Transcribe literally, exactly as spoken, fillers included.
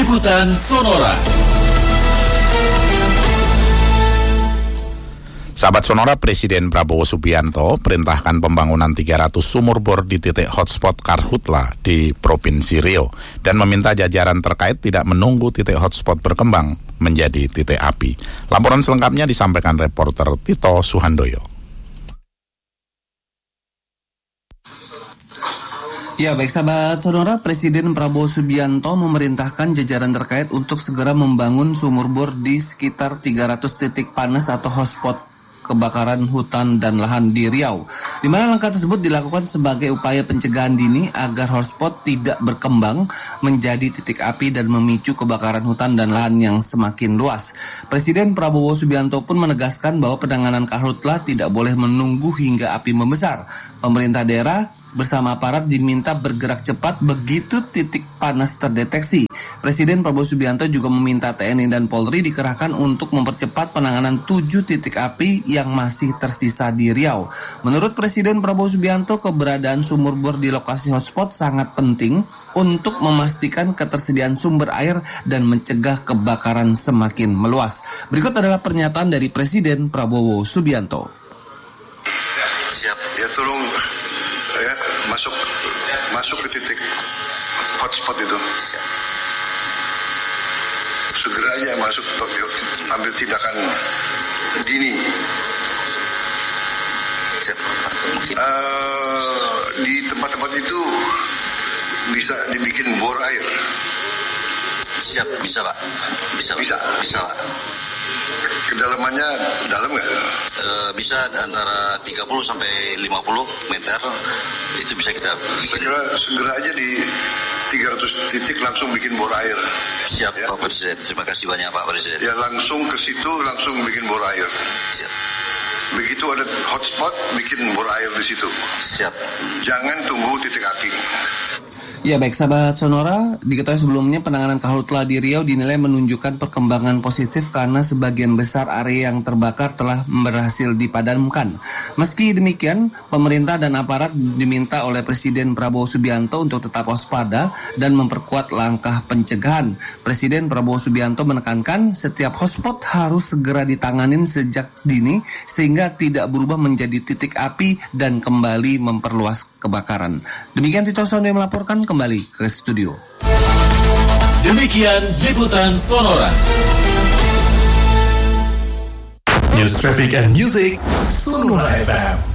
Liputan Sonora. Sahabat Sonora, Presiden Prabowo Subianto perintahkan pembangunan tiga ratus sumur bor di titik hotspot Karhutla di Provinsi Riau dan meminta jajaran terkait tidak menunggu titik hotspot berkembang menjadi titik api. Laporan selengkapnya disampaikan reporter Tito Suhandoyo. Ya, baik sahabat Sonora, Presiden Prabowo Subianto memerintahkan jajaran terkait untuk segera membangun sumur bor di sekitar tiga ratus titik panas atau hotspot kebakaran hutan dan lahan di Riau, di mana langkah tersebut dilakukan sebagai upaya pencegahan dini agar hotspot tidak berkembang menjadi titik api dan memicu kebakaran hutan dan lahan yang semakin luas. Presiden Prabowo Subianto pun menegaskan bahwa penanganan Karhutla tidak boleh menunggu hingga api membesar. Pemerintah daerah bersama aparat diminta bergerak cepat begitu titik panas terdeteksi. Presiden Prabowo Subianto juga meminta T N I dan Polri dikerahkan untuk mempercepat penanganan tujuh titik api yang masih tersisa di Riau. Menurut Presiden Prabowo Subianto, keberadaan sumur bor di lokasi hotspot sangat penting untuk memastikan ketersediaan sumber air dan mencegah kebakaran semakin meluas. Berikut adalah pernyataan dari Presiden Prabowo Subianto. Siap, ya tolong ya masuk masuk ke titik hotspot itu. Segera aja masuk, ambil tindakan dini. Uh, di tempat-tempat itu bisa dibikin bor air. Siap, bisa Pak. Bisa, bisa, bisa Pak. Kedalamannya dalam nggak? Uh, bisa antara tiga puluh sampai lima puluh meter, itu bisa kita bikin. Segera, segera aja di tiga ratus titik langsung bikin bor air. Siap ya? Pak Presiden, terima kasih banyak Pak Presiden. Ya langsung ke situ langsung bikin bor air. Siap. Begitu ada hotspot bikin bor air di situ. Siap. Jangan tunggu titik api. Ya, baik sahabat Sonora, diketahui sebelumnya penanganan Karhutla di Riau dinilai menunjukkan perkembangan positif karena sebagian besar area yang terbakar telah berhasil dipadamkan. Meski demikian, pemerintah dan aparat diminta oleh Presiden Prabowo Subianto untuk tetap waspada dan memperkuat langkah pencegahan. Presiden Prabowo Subianto menekankan setiap hotspot harus segera ditanganin sejak dini sehingga tidak berubah menjadi titik api dan kembali memperluas kebakaran. Demikian Tito Suhandoyo melaporkan, kembali ke studio. Demikian Liputan Sonora. News, traffic, and music, Sonora F M.